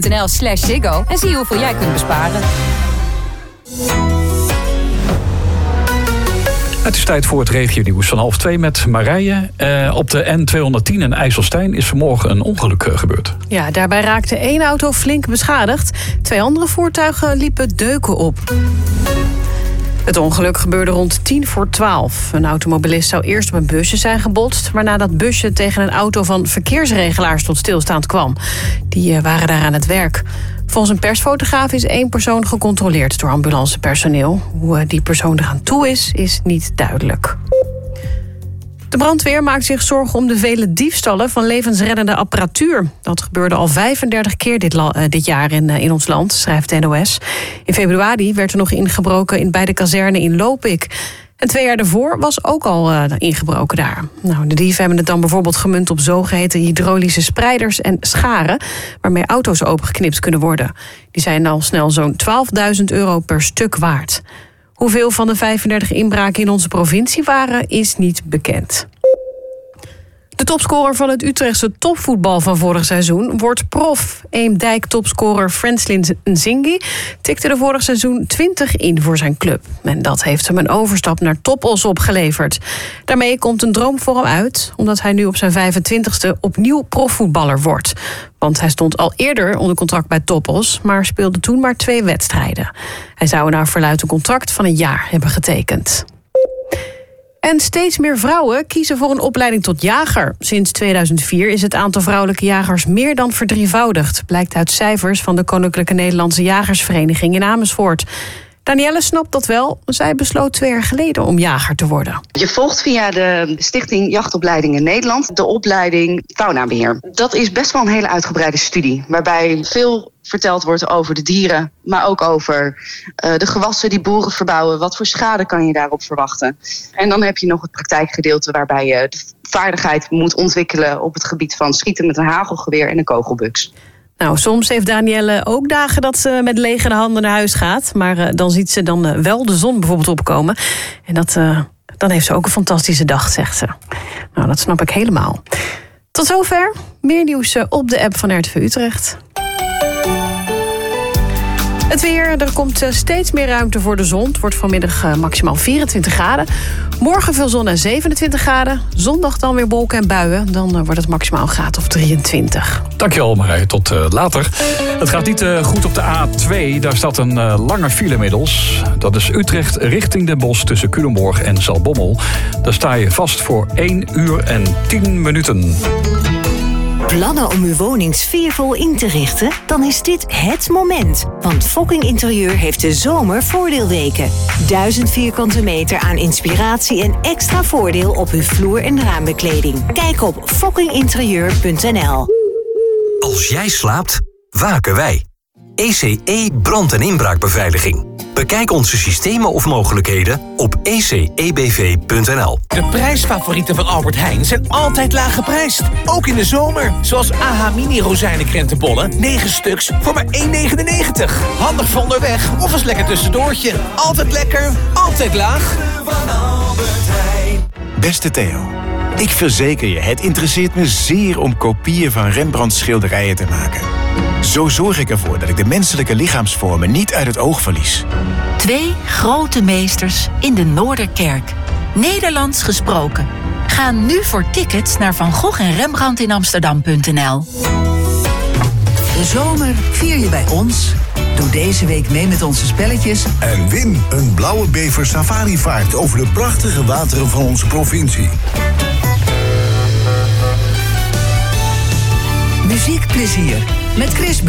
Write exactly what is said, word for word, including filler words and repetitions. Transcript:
.nl slash Ziggo en zie hoeveel jij kunt besparen. Het is tijd voor het regionieuws van half twee met Marije. Uh, op de N tweehonderdtien in IJsselstein is vanmorgen een ongeluk uh, gebeurd. Ja, daarbij raakte één auto flink beschadigd. Twee andere voertuigen liepen deuken op. Het ongeluk gebeurde rond tien voor twaalf. Een automobilist zou eerst op een busje zijn gebotst, waarna dat busje tegen een auto van verkeersregelaars tot stilstand kwam. Die uh, waren daar aan het werk. Volgens een persfotograaf is één persoon gecontroleerd door ambulancepersoneel. Hoe uh, die persoon eraan toe is, is niet duidelijk. De brandweer maakt zich zorgen om de vele diefstallen van levensreddende apparatuur. Dat gebeurde al vijfendertig keer dit, la- uh, dit jaar in, uh, in ons land, schrijft de N O S. In februari werd er nog ingebroken in, bij de kazerne in Lopik. En twee jaar daarvoor was ook al uh, ingebroken daar. Nou, de dieven hebben het dan bijvoorbeeld gemunt op zogeheten hydraulische spreiders en scharen, waarmee auto's opengeknipt kunnen worden. Die zijn al snel zo'n twaalfduizend euro per stuk waard. Hoeveel van de vijfendertig inbraken in onze provincie waren, is niet bekend. De topscorer van het Utrechtse topvoetbal van vorig seizoen wordt prof. Eemdijk-topscorer Franslin Nzingi tikte er vorig seizoen twintig in voor zijn club. En dat heeft hem een overstap naar Topos opgeleverd. Daarmee komt een droom voor hem uit, omdat hij nu op zijn vijfentwintigste opnieuw profvoetballer wordt. Want hij stond al eerder onder contract bij Topos, maar speelde toen maar twee wedstrijden. Hij zou naar verluidt een contract van een jaar hebben getekend. En steeds meer vrouwen kiezen voor een opleiding tot jager. Sinds tweeduizend vier is het aantal vrouwelijke jagers meer dan verdrievoudigd, blijkt uit cijfers van de Koninklijke Nederlandse Jagersvereniging in Amersfoort. Danielle snapt dat wel. Zij besloot twee jaar geleden om jager te worden. Je volgt via de Stichting Jachtopleidingen Nederland de opleiding faunabeheer. Dat is best wel een hele uitgebreide studie, waarbij veel verteld wordt over de dieren, maar ook over uh, de gewassen die boeren verbouwen. Wat voor schade kan je daarop verwachten? En dan heb je nog het praktijkgedeelte waarbij je de vaardigheid moet ontwikkelen op het gebied van schieten met een hagelgeweer en een kogelbuks. Nou, soms heeft Danielle ook dagen dat ze met lege handen naar huis gaat. Maar uh, dan ziet ze dan uh, wel de zon bijvoorbeeld opkomen. En dat, uh, dan heeft ze ook een fantastische dag, zegt ze. Nou, dat snap ik helemaal. Tot zover. Meer nieuws uh, op de app van R T V Utrecht. Het weer, er komt steeds meer ruimte voor de zon. Het wordt vanmiddag uh, maximaal vierentwintig graden. Morgen veel zon en zevenentwintig graden. Zondag dan weer wolken en buien. Dan uh, wordt het maximaal een graad of drieëntwintig. Dankjewel Marije, tot uh, later. Het gaat niet uh, goed op de A twee. Daar staat een uh, lange file inmiddels. Dat is Utrecht richting Den Bosch tussen Culemborg en Zaltbommel. Daar sta je vast voor één uur en tien minuten. Plannen om uw woning sfeervol in te richten? Dan is dit het moment. Want Fokking Interieur heeft de zomer voordeelweken. Duizend vierkante meter aan inspiratie en extra voordeel op uw vloer- en raambekleding. Kijk op fokking interieur punt n l. Als jij slaapt, waken wij. E C E brand- en inbraakbeveiliging. Bekijk onze systemen of mogelijkheden op e c e b v punt n l. De prijsfavorieten van Albert Heijn zijn altijd laag geprijsd. Ook in de zomer. Zoals A H Mini rozijnenkrentenbollen. negen stuks voor maar één negenennegentig. Handig voor onderweg of als lekker tussendoortje. Altijd lekker, altijd laag. Beste Theo, ik verzeker je, het interesseert me zeer om kopieën van Rembrandts schilderijen te maken. Zo zorg ik ervoor dat ik de menselijke lichaamsvormen niet uit het oog verlies. Twee grote meesters in de Noorderkerk. Nederlands gesproken. Ga nu voor tickets naar Van Gogh en Rembrandt in Amsterdam punt n l. De zomer vier je bij ons. Doe deze week mee met onze spelletjes. En win een blauwe bever safarivaart over de prachtige wateren van onze provincie. Muziekplezier met Chris